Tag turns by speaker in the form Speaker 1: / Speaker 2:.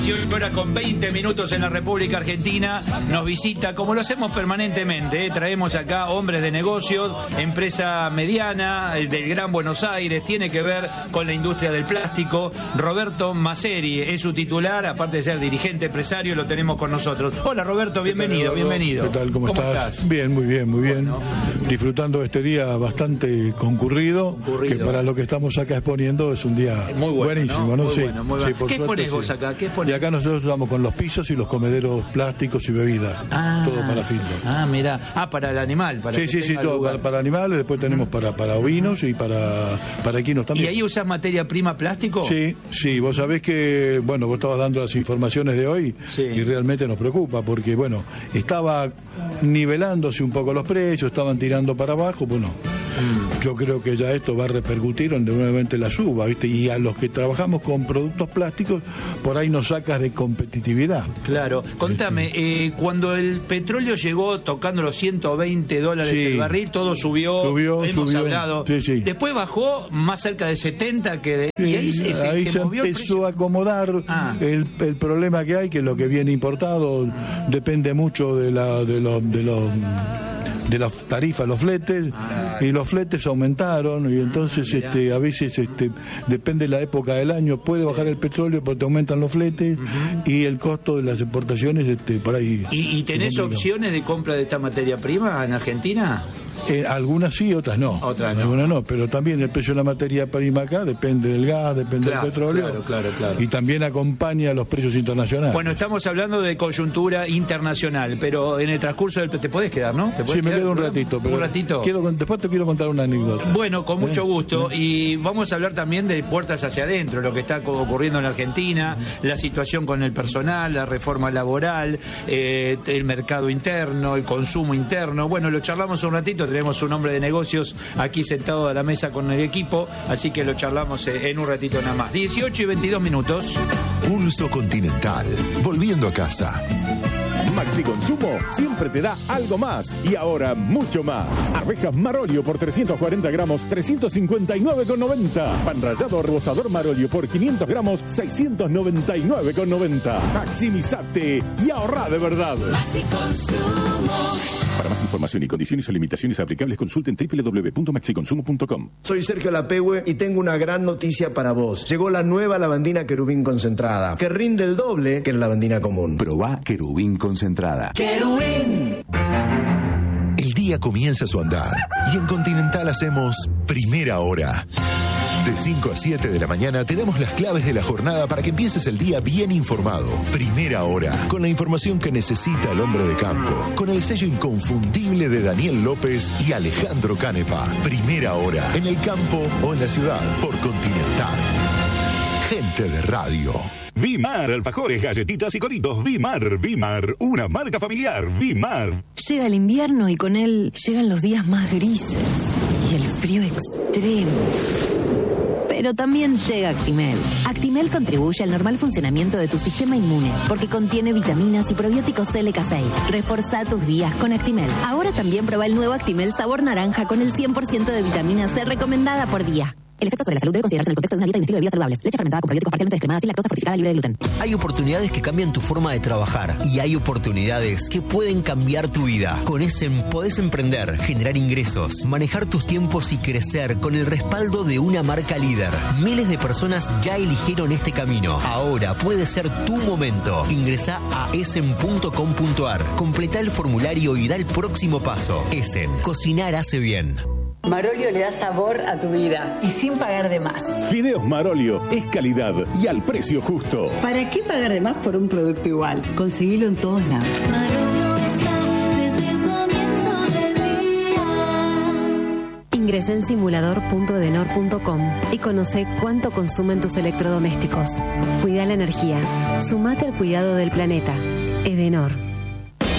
Speaker 1: 18 horas con 20 minutos en la República Argentina. Nos visita, como lo hacemos permanentemente, traemos acá hombres de negocios, empresa mediana del Gran Buenos Aires, tiene que ver con la industria del plástico. Roberto Masseri es su titular, aparte de ser dirigente empresario, lo tenemos con nosotros. Hola Roberto, bienvenido, bienvenido.
Speaker 2: ¿Qué tal? ¿Cómo estás? Bien, muy bien, muy bien. Bueno. Disfrutando de este día bastante concurrido, que para lo que estamos acá exponiendo es un día muy bueno, buenísimo, ¿no?
Speaker 1: Muy
Speaker 2: Sí,
Speaker 1: bueno, muy bueno.
Speaker 2: Sí,
Speaker 1: ¿Qué exponés vos acá? ¿Qué exponés?
Speaker 2: Y acá nosotros estamos con los pisos y los comederos plásticos y bebidas, todo para filtro.
Speaker 1: Mira, para el animal.
Speaker 2: Sí, todo para animales, después tenemos para ovinos y para equinos también.
Speaker 1: ¿Y ahí usás materia prima plástico?
Speaker 2: Sí, vos sabés que, bueno, vos estabas dando las informaciones de hoy y realmente nos preocupa porque, bueno, estaba nivelándose un poco los precios, estaban tirando para abajo, bueno. Yo creo que ya esto va a repercutir en nuevamente la suba, ¿viste? Y a los que trabajamos con productos plásticos, por ahí nos sacas de competitividad.
Speaker 1: Claro. Contame, cuando el petróleo llegó tocando los $120 el barril, todo subió, hemos hablado.
Speaker 2: Sí.
Speaker 1: Después bajó más cerca de 70 y ahí se movió
Speaker 2: empezó a acomodar el problema que hay, que lo que viene importado depende mucho de las tarifas, los fletes, y los fletes aumentaron, y entonces a veces depende de la época del año, puede bajar el petróleo porque te aumentan los fletes y el costo de las exportaciones por ahí.
Speaker 1: ¿Y tenés opciones de compra de esta materia prima en Argentina?
Speaker 2: Algunas sí, otras no. Algunas no, pero también el precio de la materia prima acá depende del gas, depende del petróleo. Claro. Y también acompaña los precios internacionales.
Speaker 1: Bueno, estamos hablando de coyuntura internacional, pero en el transcurso del... ¿Te podés quedar, no?
Speaker 2: Sí, me quedo un ratito. Pero
Speaker 1: ¿Un ratito?
Speaker 2: Después te quiero contar una anécdota.
Speaker 1: Bueno, con mucho gusto. Y vamos a hablar también de puertas hacia adentro, lo que está ocurriendo en la Argentina, la situación con el personal, la reforma laboral, el mercado interno, el consumo interno. Bueno, lo charlamos un ratito. Tenemos un hombre de negocios aquí sentado a la mesa con el equipo, así que lo charlamos en un ratito nada más. 18 y 22 minutos.
Speaker 3: Pulso Continental, volviendo a casa.
Speaker 4: Maxi Consumo siempre te da algo más y ahora mucho más. Arvejas Marolio por 340 gramos, 359,90. Pan rallado rebozador Marolio por 500 gramos, 699,90. Maximizate y ahorrá de verdad.
Speaker 5: Maxi Consumo.
Speaker 4: Para más información y condiciones o limitaciones aplicables, consulten www.maxiconsumo.com.
Speaker 6: Soy Sergio Lapehue y tengo una gran noticia para vos. Llegó la nueva lavandina Querubín concentrada, que rinde el doble que la lavandina común.
Speaker 3: Probá Querubín concentrada.
Speaker 5: ¡Querubín!
Speaker 3: El día comienza su andar y en Continental hacemos Primera Hora. De 5 a 7 de la mañana te damos las claves de la jornada para que empieces el día bien informado. Primera Hora, con la información que necesita el hombre de campo, con el sello inconfundible de Daniel López y Alejandro Canepa. Primera Hora, en el campo o en la ciudad, por Continental. Gente de radio.
Speaker 4: Vimar, alfajores, galletitas y coritos. Vimar, una marca familiar. Vimar.
Speaker 7: Llega el invierno y con él llegan los días más grises y el frío extremo. Pero también llega Actimel. Actimel contribuye al normal funcionamiento de tu sistema inmune porque contiene vitaminas y probióticos LK6. Reforzá tus días con Actimel. Ahora también prueba el nuevo Actimel sabor naranja con el 100% de vitamina C recomendada por día. El efecto sobre la salud debe considerarse en el contexto de una dieta y un estilo de vida saludables. Leche fermentada con probióticos parcialmente descremadas sin lactosa, fortificada, libre de gluten.
Speaker 8: Hay oportunidades que cambian tu forma de trabajar y hay oportunidades que pueden cambiar tu vida. Con Essen podés emprender, generar ingresos, manejar tus tiempos y crecer con el respaldo de una marca líder. Miles de personas ya eligieron este camino. Ahora puede ser tu momento. Ingresá a essen.com.ar, completá el formulario y da el próximo paso. Essen, cocinar hace bien.
Speaker 9: Marolio le da sabor a tu vida y sin pagar de más.
Speaker 4: Fideos Marolio es calidad y al precio justo.
Speaker 9: ¿Para qué pagar de más por un producto igual? Conseguilo en todos lados.
Speaker 5: Marolio está desde el comienzo del día.
Speaker 7: Ingresá en simulador.edenor.com y conoce cuánto consumen tus electrodomésticos. Cuida la energía. Sumate al cuidado del planeta. Edenor.